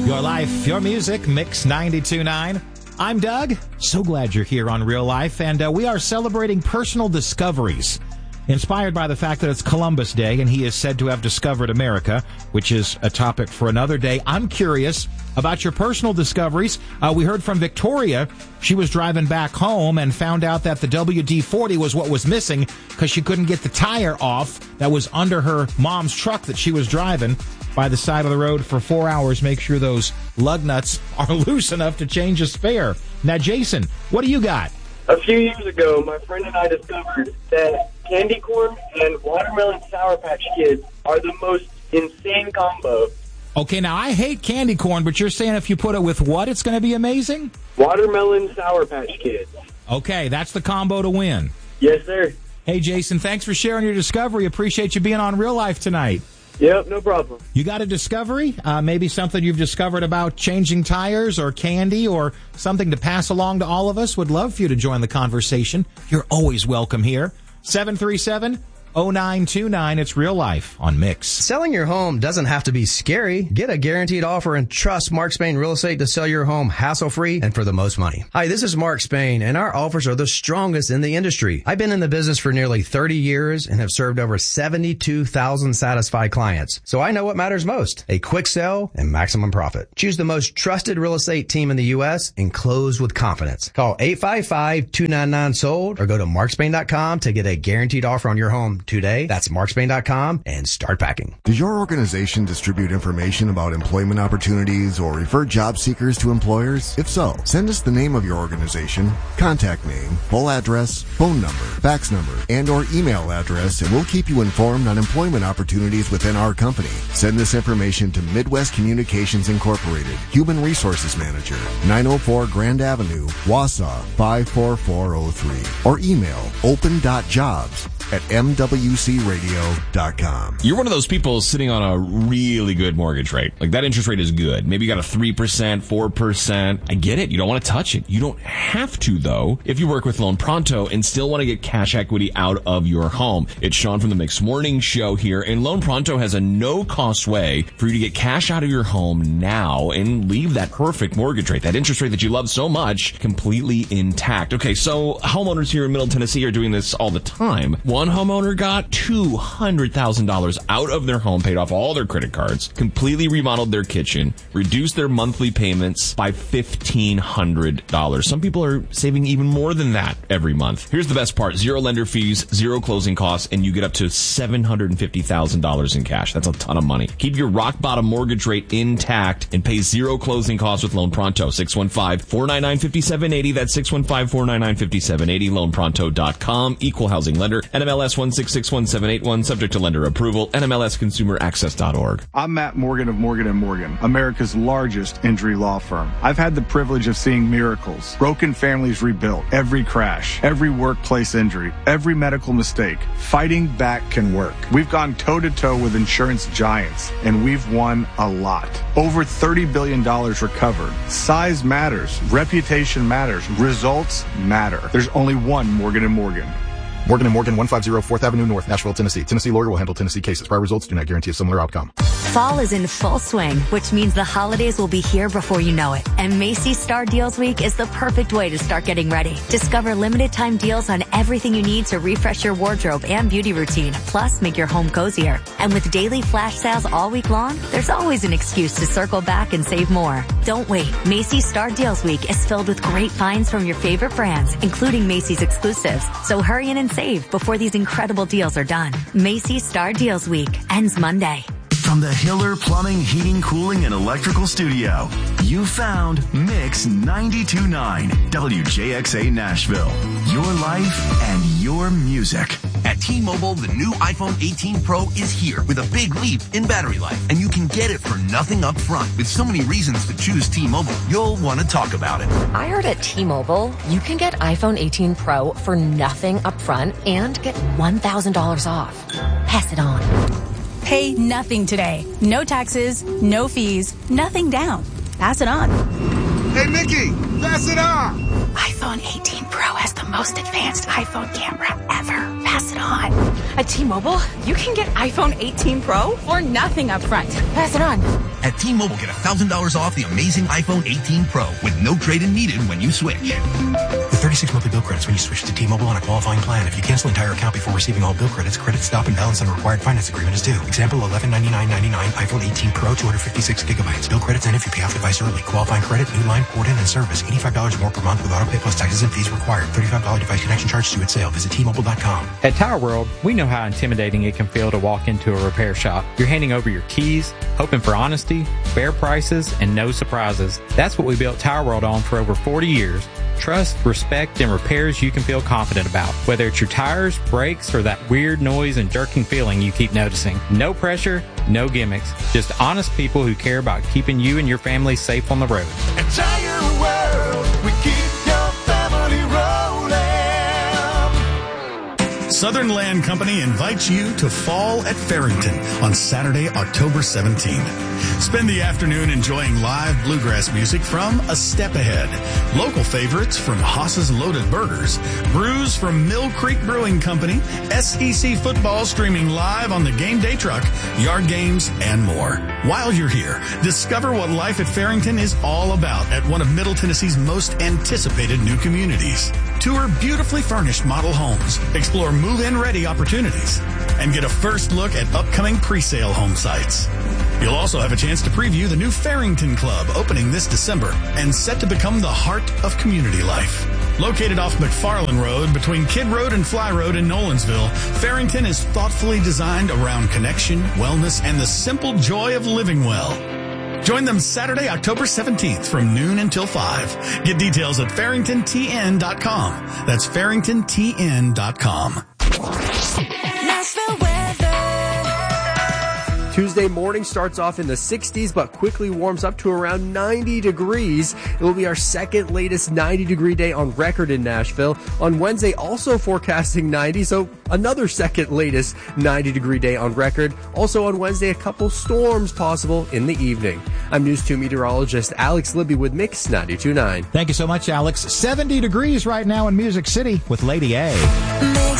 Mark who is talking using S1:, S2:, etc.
S1: Your life, your music, Mix 92.9. I'm Doug. So glad you're here on Real Life, and we are celebrating personal discoveries, inspired by the fact that it's Columbus Day, and he is said to have discovered America, which is a topic for another day. I'm curious about your personal discoveries. We heard from Victoria. She was driving back home and found out that the WD-40 was what was missing because she couldn't get the tire off that was under her mom's truck that she was driving by the side of the road for 4 hours. Make sure those lug nuts are loose enough to change a spare. Now, Jason, what do you got?
S2: A few years ago, my friend and I discovered that candy corn and watermelon Sour Patch Kids are the most insane combo.
S1: Okay, now I hate candy corn, but you're saying if you put it with what, it's going to be amazing?
S2: Watermelon Sour Patch Kids.
S1: Okay, that's the combo to win.
S2: Yes, sir.
S1: Hey, Jason, thanks for sharing your discovery. Appreciate you being on Real Life tonight.
S2: Yep, no problem.
S1: You got a discovery? Maybe something you've discovered about changing tires or candy or something to pass along to all of us? Would love for you to join the conversation. You're always welcome here. 737-0929. It's Real Life on Mix.
S3: Selling your home doesn't have to be scary. Get a guaranteed offer and trust Mark Spain Real Estate to sell your home hassle-free and for the most money. Hi, this is Mark Spain, and our offers are the strongest in the industry. I've been in the business for nearly 30 years and have served over 72,000 satisfied clients. So I know what matters most: a quick sell and maximum profit. Choose the most trusted real estate team in the U.S. and close with confidence. Call 855-299-SOLD or go to markspain.com to get a guaranteed offer on your home today. That's markspain.com and start packing.
S4: Does your organization distribute information about employment opportunities or refer job seekers to employers? If so, send us the name of your organization, contact name, full address, phone number, fax number, and or email address, and we'll keep you informed on employment opportunities within our company. Send this information to Midwest Communications Incorporated, Human Resources Manager, 904 Grand Avenue, Wausau 54403, or email open.jobs@mwcradio.com.
S5: You're one of those people sitting on a really good mortgage rate. Like, that interest rate is good. Maybe you got a 3%, 4%. I get it. You don't want to touch it. You don't have to, though, if you work with Loan Pronto and still want to get cash equity out of your home. It's Sean from the Mix Morning Show here, and Loan Pronto has a no-cost way for you to get cash out of your home now and leave that perfect mortgage rate, that interest rate that you love so much, completely intact. Okay, so homeowners here in Middle Tennessee are doing this all the time. One homeowner got $200,000 out of their home, paid off all their credit cards, completely remodeled their kitchen, reduced their monthly payments by $1,500. Some people are saving even more than that every month. Here's the best part: zero lender fees, zero closing costs, and you get up to $750,000 in cash. That's a ton of money. Keep your rock bottom mortgage rate intact and pay zero closing costs with Loan Pronto. 615-499-5780. That's 615-499-5780. LoanPronto.com. Equal housing lender. NMLS 1661781. Subject to lender approval. NMLSconsumeraccess.org.
S6: I'm Matt Morgan of Morgan & Morgan, America's largest injury law firm. I've had the privilege of seeing miracles, broken families rebuilt, every crash, every workplace injury, every medical mistake. Fighting back can work. We've gone toe-to-toe with insurance giants, and we've won a lot. Over $30 billion recovered. Size matters. Reputation matters. Results matter. There's only one Morgan & Morgan.
S7: Morgan & Morgan, 150 4th Avenue North, Nashville, Tennessee. Tennessee lawyer will handle Tennessee cases. Prior results do not guarantee a similar outcome.
S8: Fall is in full swing, which means the holidays will be here before you know it. And Macy's Star Deals Week is the perfect way to start getting ready. Discover limited time deals on everything you need to refresh your wardrobe and beauty routine, plus make your home cozier. And with daily flash sales all week long, there's always an excuse to circle back and save more. Don't wait. Macy's Star Deals Week is filled with great finds from your favorite brands, including Macy's exclusives. So hurry in and save before these incredible deals are done. Macy's Star Deals Week ends Monday.
S9: From the Hiller Plumbing, Heating, Cooling, and Electrical Studio, you found Mix 92.9 WJXA Nashville. Your life and your music.
S10: At T-Mobile, the new iPhone 18 Pro is here with a big leap in battery life, and you can get it for nothing up front. With so many reasons to choose T-Mobile, you'll want to talk about it.
S11: I heard at T-Mobile, you can get iPhone 18 Pro for nothing up front and get $1,000 off. Pass it on.
S12: Pay nothing today. No taxes, no fees, nothing down. Pass it on.
S13: Hey, Mickey, pass it on.
S12: iPhone 18 Pro has the most advanced iPhone camera ever. Pass it on.
S14: At T-Mobile, you can get iPhone 18 Pro for nothing up front. Pass it on.
S10: At T-Mobile, get $1,000 off the amazing iPhone 18 Pro with no trade-in needed when you switch.
S14: With 36 monthly bill credits when you switch to T-Mobile on a qualifying plan. If you cancel entire account before receiving all bill credits, credit stop and balance on a required finance agreement is due. Example, $1199.99 iPhone 18 Pro, 256 gigabytes. Bill credits end if you pay off device early. Qualifying credit, new line, port in, and service. $85 more per month with auto pay plus taxes and fees required. $35 device connection charge due at sale. Visit T-Mobile.com.
S15: At Tire World, we know how intimidating it can feel to walk into a repair shop. You're handing over your keys, hoping for honesty, fair prices, and no surprises. That's what we built Tire World on for over 40 years. Trust, respect, and repairs you can feel confident about. Whether it's your tires, brakes, or that weird noise and jerking feeling you keep noticing. No pressure, no gimmicks. Just honest people who care about keeping you and your family safe on the road.
S16: At Tire World, we keep your family rolling.
S17: Southern Land Company invites you to Fall at Farrington on Saturday, October 17th. Spend the afternoon enjoying live bluegrass music from A Step Ahead, local favorites from Haas's Loaded Burgers, brews from Mill Creek Brewing Company, SEC football streaming live on the Game Day Truck, yard games, and more. While you're here, discover what life at Farrington is all about at one of Middle Tennessee's most anticipated new communities. Tour beautifully furnished model homes, explore move-in ready opportunities, and get a first look at upcoming pre-sale home sites. You'll also have a chance to preview the new Farrington Club opening this December and set to become the heart of community life. Located off McFarland Road between Kidd Road and Fly Road in Nolensville, Farrington is thoughtfully designed around connection, wellness, and the simple joy of living well. Join them Saturday, October 17th from noon until 5. Get details at farringtontn.com. That's farringtontn.com.
S18: Nashville weather. Tuesday morning starts off in the 60s, but quickly warms up to around 90 degrees. It will be our second latest 90-degree day on record in Nashville. On Wednesday, also forecasting 90, so another second latest 90-degree day on record. Also on Wednesday, a couple storms possible in the evening. I'm News 2 meteorologist Alex Libby with Mix 92.9.
S1: Thank you so much, Alex. 70 degrees right now in Music City with Lady A.